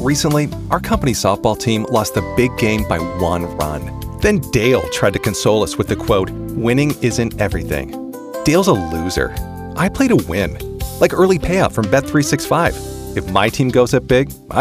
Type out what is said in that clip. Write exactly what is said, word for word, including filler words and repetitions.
Recently, our company softball team lost the big game by one run. Then Dale tried to console us with the quote, "Winning isn't everything." Dale's a loser. I play to win, like early payout from Bet three sixty-five. If my team goes up big, I